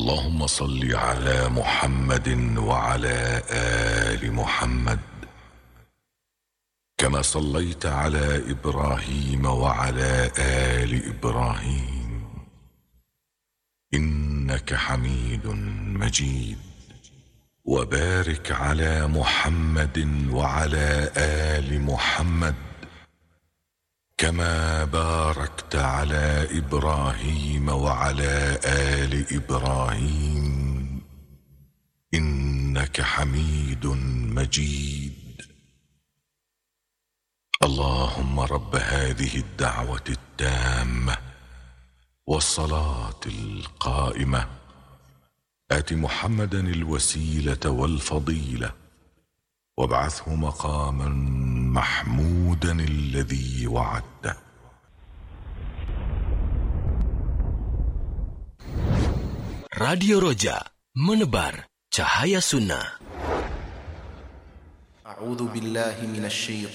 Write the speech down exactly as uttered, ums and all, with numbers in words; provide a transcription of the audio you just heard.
اللهم صل على محمد وعلى آل محمد كما صليت على إبراهيم وعلى آل إبراهيم إنك حميد مجيد. وبارك على محمد وعلى آل محمد كما باركت على إبراهيم وعلى آل إبراهيم إنك حميد مجيد. اللهم رب هذه الدعوة التامة والصلاة القائمة آت محمدا الوسيلة والفضيلة وابعثه مقاما محمودا الذي وعدته. Radio Roja, menebar cahaya sunnah. أعوذ بالله من الشيطان